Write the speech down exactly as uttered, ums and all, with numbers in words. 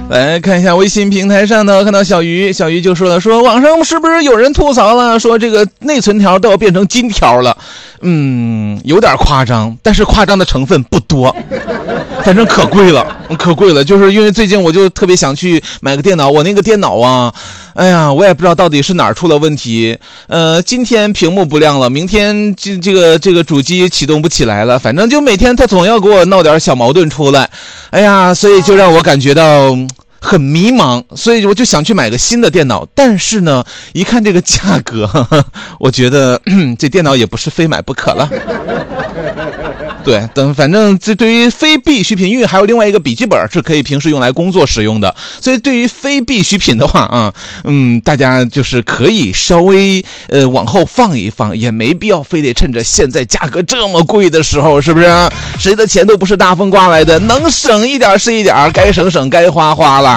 来看一下微信平台上呢，看到小鱼，小鱼就说了，说网上是不是有人吐槽了，说这个内存条都要变成金条了？嗯，有点夸张，但是夸张的成分不多，反正可贵了，可贵了。就是因为最近我就特别想去买个电脑，我那个电脑啊，哎呀，我也不知道到底是哪儿出了问题。呃，今天屏幕不亮了，明天这这个这个主机启动不起来了，反正就每天他总要给我闹点小矛盾出来。哎呀，所以就让我感觉到很迷茫，所以我就想去买个新的电脑，但是呢，一看这个价格，呵呵我觉得这电脑也不是非买不可了。对，等反正这对于非必需品，因为还有另外一个笔记本是可以平时用来工作使用的，所以对于非必需品的话啊，嗯，大家就是可以稍微呃往后放一放，也没必要非得趁着现在价格这么贵的时候，是不是？谁的钱都不是大风刮来的，能省一点是一点，该省省，该花花了。